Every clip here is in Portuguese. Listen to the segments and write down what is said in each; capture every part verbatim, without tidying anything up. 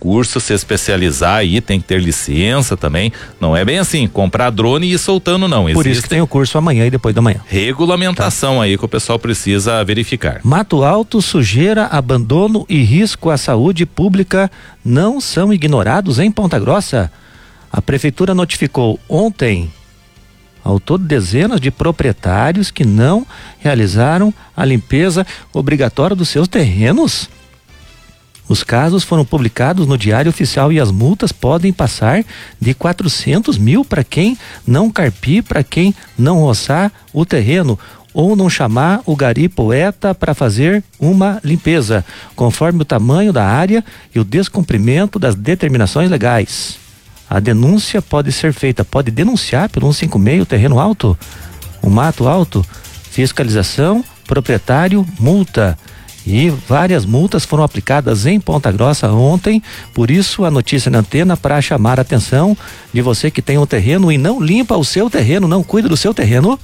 curso, se especializar aí, tem que ter licença também. Não é bem assim, comprar drone e ir soltando, não. Por isso que tem o curso amanhã e depois da manhã. Regulamentação tá. aí que o pessoal precisa verificar. Mato alto, sujeira, abandono e risco à saúde pública não são ignorados em Ponta Grossa. A prefeitura notificou ontem ao todo dezenas de proprietários que não realizaram a limpeza obrigatória dos seus terrenos. Os casos foram publicados no Diário Oficial e as multas podem passar de quatrocentos mil para quem não carpir, para quem não roçar o terreno ou não chamar o gari poeta para fazer uma limpeza, conforme o tamanho da área e o descumprimento das determinações legais. A denúncia pode ser feita, pode denunciar pelo cento e cinquenta e seis, o terreno alto, o mato alto, fiscalização, proprietário, multa. E várias multas foram aplicadas em Ponta Grossa ontem, por isso a notícia na antena para chamar a atenção de você que tem um terreno e não limpa o seu terreno, não cuida do seu terreno.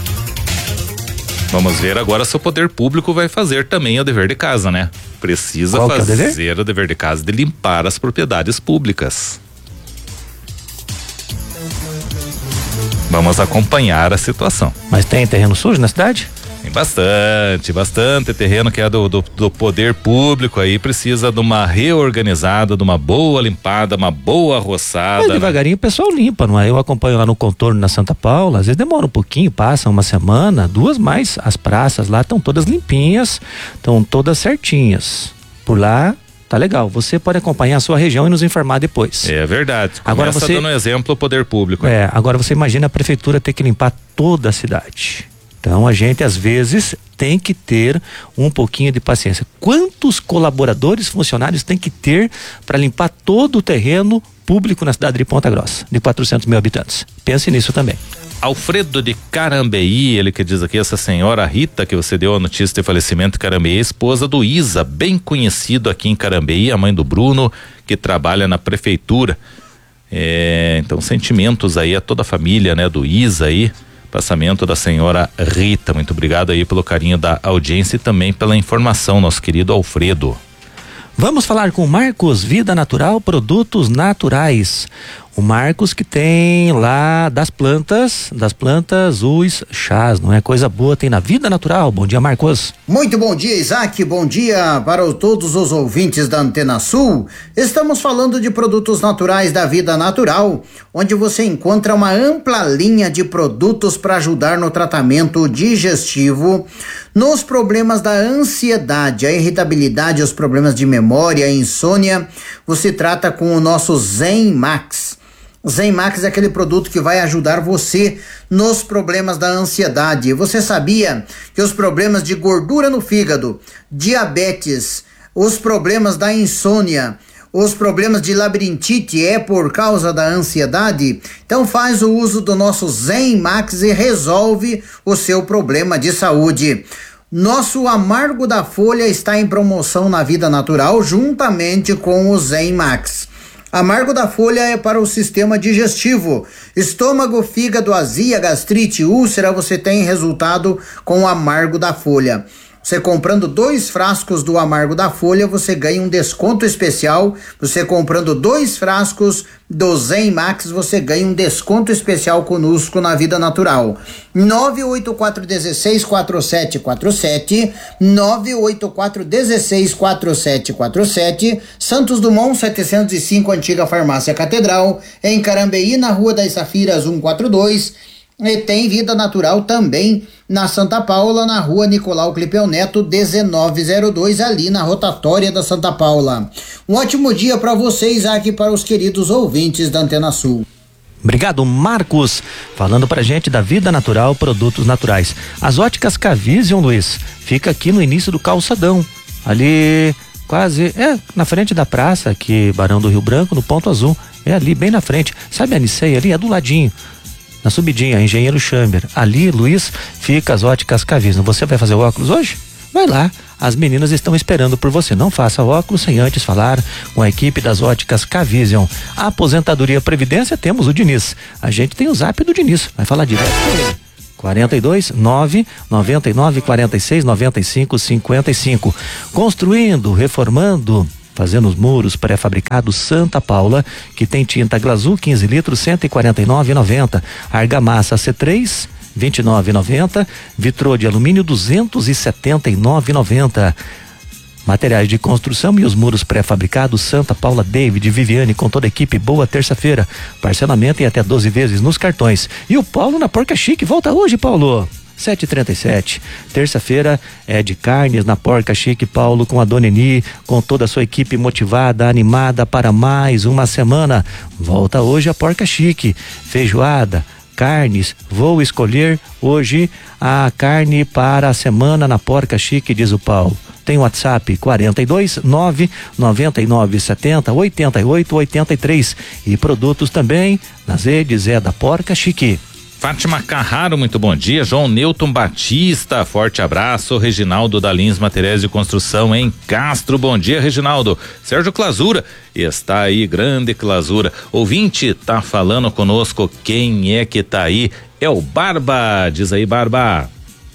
Vamos ver agora se o poder público vai fazer também o dever de casa, né? Precisa Qual que é o fazer dever? o dever de casa de limpar as propriedades públicas. Vamos acompanhar a situação. Mas tem terreno sujo na cidade? Tem bastante, bastante terreno que é do, do, do poder público aí, precisa de uma reorganizada, de uma boa limpada, uma boa roçada. Mas devagarinho o pessoal limpa, não é? Eu acompanho lá no contorno na Santa Paula, às vezes demora um pouquinho, passa uma semana, duas, mas as praças lá estão todas limpinhas, estão todas certinhas. Por lá tá legal, você pode acompanhar a sua região e nos informar depois. É verdade. Começa agora você dando exemplo o poder público. É, agora você imagina a prefeitura ter que limpar toda a cidade. Então a gente às vezes tem que ter um pouquinho de paciência. Quantos colaboradores, funcionários tem que ter para limpar todo o terreno público na cidade de Ponta Grossa, de quatrocentos mil habitantes? Pense nisso também. Alfredo de Carambeí, ele que diz aqui, essa senhora Rita que você deu a notícia de falecimento de Carambeí, esposa do Isa, bem conhecido aqui em Carambeí, a mãe do Bruno, que trabalha na prefeitura. É, então sentimentos aí a toda a família, né, do Isa aí, passamento da senhora Rita. Muito obrigado aí pelo carinho da audiência e também pela informação, nosso querido Alfredo. Vamos falar com o Marcos Vida Natural, produtos naturais. O Marcos que tem lá das plantas, das plantas os chás, não é? Coisa boa tem na Vida Natural. Bom dia, Marcos. Muito bom dia, Isaac. Bom dia para todos os ouvintes da Antena Sul. Estamos falando de produtos naturais da Vida Natural, onde você encontra uma ampla linha de produtos para ajudar no tratamento digestivo, nos problemas da ansiedade, a irritabilidade, os problemas de memória, a insônia. Você trata com o nosso Zen Max. Zen Max é aquele produto que vai ajudar você nos problemas da ansiedade. Você sabia que os problemas de gordura no fígado, diabetes, os problemas da insônia, os problemas de labirintite é por causa da ansiedade? Então faz o uso do nosso Zen Max e resolve o seu problema de saúde. Nosso amargo da folha está em promoção na Vida Natural juntamente com o Zen Max. Amargo da folha é para o sistema digestivo, estômago, fígado, azia, gastrite, úlcera, você tem resultado com o amargo da folha. Você comprando dois frascos do amargo da folha, você ganha um desconto especial. Você comprando dois frascos do Zen Max, você ganha um desconto especial conosco na Vida Natural. nove oito quatro um seis quatro sete quatro sete, nove oito quatro um seis quatro sete quatro sete, Santos Dumont setecentos e cinco, Antiga Farmácia Catedral, em Carambeí, na Rua das Safiras cento e quarenta e dois. E tem Vida Natural também na Santa Paula, na Rua Nicolau Clipeu Neto, dezenove zero dois, ali na rotatória da Santa Paula. Um ótimo dia para vocês aqui, para os queridos ouvintes da Antena Sul. Obrigado, Marcos, falando pra gente da Vida Natural, produtos naturais. As óticas Cavision, Luiz, fica aqui no início do calçadão, ali quase, é, na frente da praça aqui, Barão do Rio Branco, no Ponto Azul, é ali bem na frente, sabe a Nicei ali, é do ladinho. Na subidinha, Engenheiro Chamber. Ali, Luiz, fica as óticas Cavision. Você vai fazer o óculos hoje? Vai lá, as meninas estão esperando por você. Não faça óculos sem antes falar com a equipe das óticas Cavision. A aposentadoria e previdência, temos o Diniz. A gente tem o zap do Diniz, vai falar direto com ele. quarenta e dois, nove, noventa e nove, quarenta e seis, noventa e cinco, cinquenta e cinco. Construindo, reformando, fazendo os muros pré-fabricados Santa Paula, que tem tinta Glazul quinze litros, cento e quarenta e nove reais e noventa centavos. Argamassa C três, vinte e nove reais e noventa centavos. Vitrô de alumínio duzentos e setenta e nove reais e noventa centavos. Materiais de construção e os muros pré-fabricados Santa Paula, David e Viviane, com toda a equipe. Boa terça-feira, parcelamento em até doze vezes nos cartões. E o Paulo na Porca Chique volta hoje, Paulo, sete e trinta e sete. Terça-feira é de carnes na Porca Chique, Paulo, com a Dona Eni, com toda a sua equipe motivada, animada para mais uma semana. Volta hoje a Porca Chique, feijoada, carnes. Vou escolher hoje a carne para a semana na Porca Chique, diz o Paulo. Tem o WhatsApp quarenta e dois, nove nove nove setenta, oitenta e oito, oitenta e três. E produtos também nas redes é da Porca Chique. Fátima Carraro, muito bom dia. João Newton Batista, forte abraço. Reginaldo da Lins Materiais de Construção em Castro, bom dia, Reginaldo. Sérgio Clausura, está aí, grande Clausura. Ouvinte, tá falando conosco, quem é que tá aí? É o Barba, diz aí, Barba.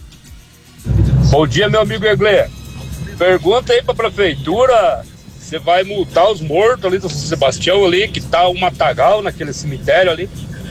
Bom dia, meu amigo Eglê. Pergunta aí pra prefeitura, você vai multar os mortos ali do São Sebastião ali, que tá um matagal naquele cemitério ali.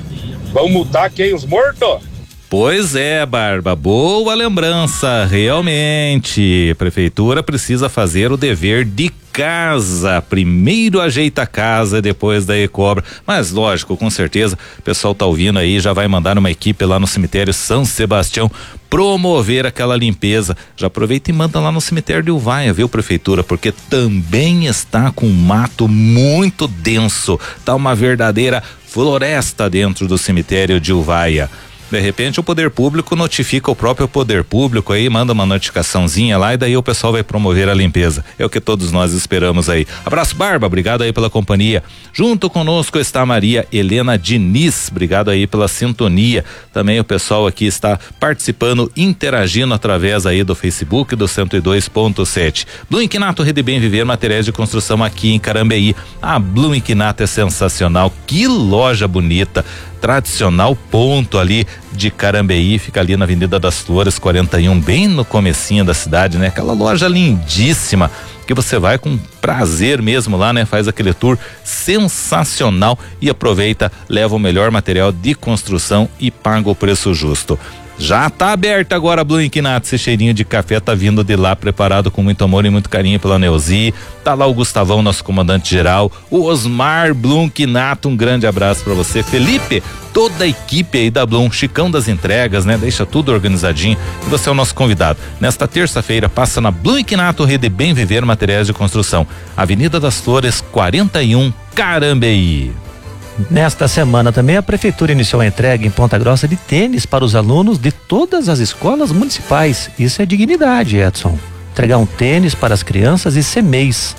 Vão multar quem? Os mortos? Pois é, Barba, boa lembrança, realmente. A prefeitura precisa fazer o dever de casa. Primeiro ajeita a casa, depois daí cobra. Mas lógico, com certeza, o pessoal tá ouvindo aí, já vai mandar uma equipe lá no cemitério São Sebastião promover aquela limpeza. Já aproveita e manda lá no cemitério de Uvaia, viu, prefeitura? Porque também está com mato muito denso. Tá uma verdadeira floresta dentro do cemitério de Uvaia. De repente o poder público notifica o próprio poder público aí, manda uma notificaçãozinha lá e daí o pessoal vai promover a limpeza. É o que todos nós esperamos aí. Abraço, Barba, obrigado aí pela companhia. Junto conosco está Maria Helena Diniz, obrigado aí pela sintonia. Também o pessoal aqui está participando, interagindo através aí do Facebook do cento e dois ponto sete. Blum Inquinato, Rede Bem Viver, materiais de construção aqui em Carambeí. A Blum Inquinato é sensacional, que loja bonita. Tradicional ponto ali de Carambeí, fica ali na Avenida das Flores quarenta e um, bem no comecinho da cidade, né? Aquela loja lindíssima que você vai com prazer mesmo lá, né? Faz aquele tour sensacional e aproveita, leva o melhor material de construção e paga o preço justo. Já tá aberta agora a Blum Inquinato, esse cheirinho de café tá vindo de lá, preparado com muito amor e muito carinho pela Neuzi. Tá lá o Gustavão, nosso comandante geral, o Osmar Blum Inquinato, um grande abraço pra você, Felipe, toda a equipe aí da Blum, Chicão das entregas, né? Deixa tudo organizadinho e você é o nosso convidado. Nesta terça-feira, passa na Blum Inquinato, Rede Bem Viver, materiais de construção, Avenida das Flores quarenta e um, Carambeí. Nesta semana também a prefeitura iniciou a entrega em Ponta Grossa de tênis para os alunos de todas as escolas municipais. Isso é dignidade, Edson. Entregar um tênis para as crianças e C M E Is.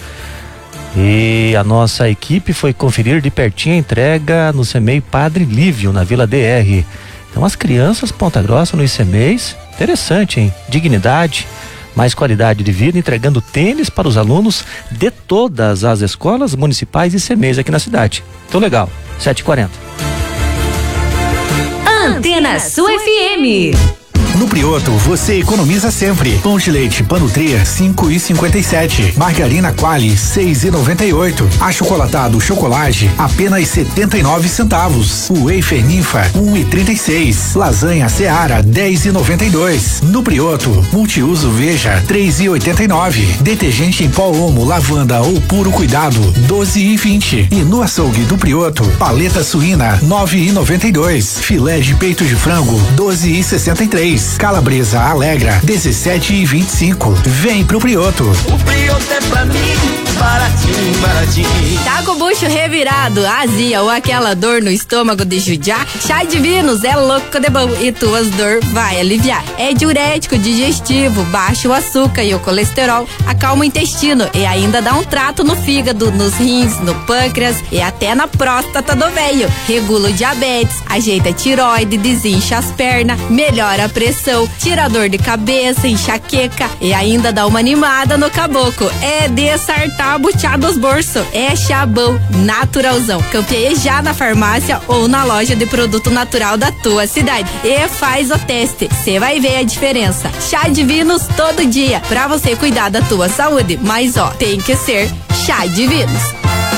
E a nossa equipe foi conferir de pertinho a entrega no C M E I Padre Lívio, na Vila D R. Então as crianças Ponta Grossa no I C M E Is, interessante, hein? Dignidade, mais qualidade de vida, entregando tênis para os alunos de todas as escolas municipais e C M E Is aqui na cidade. Então legal, sete e quarenta. Antena Sul F M. No Prioto, você economiza sempre. Pão de leite Panutria, cinco e cinquenta e sete. Margarina Qualy, seis e noventa e oito. Achocolatado Chocolate, apenas setenta e nove centavos. O Wafer Ninfa, um e trinta e seis. Lasanha Seara, dez e noventa e dois. No Prioto, multiuso Veja, três e oitenta e nove. Detergente em pó Omo, lavanda ou puro cuidado, doze e vinte. E no açougue do Prioto, paleta suína, nove e noventa e dois. Filé de peito de frango, doze e sessenta e três. Calabresa Alegra, dezessete e vinte e cinco. Vem pro Prioto. O Prioto é pra mim, baratinho, baratinho. Tá com o bucho revirado, azia ou aquela dor no estômago de judiar? Chá Divinos é louco de bom e tuas dor vai aliviar. É diurético, digestivo, baixa o açúcar e o colesterol, acalma o intestino e ainda dá um trato no fígado, nos rins, no pâncreas e até na próstata do velho. Regula o diabetes, ajeita a tiroide, desincha as pernas, melhora a pressão, tira a dor de cabeça, enxaqueca e ainda dá uma animada no caboclo. É de sartar buchar dos bolsos. É chabão, Naturalzão. Campeia já na farmácia ou na loja de produto natural da tua cidade. E faz o teste. Você vai ver a diferença. Chá Divinos todo dia. Pra você cuidar da tua saúde. Mas ó, tem que ser Chá Divinos.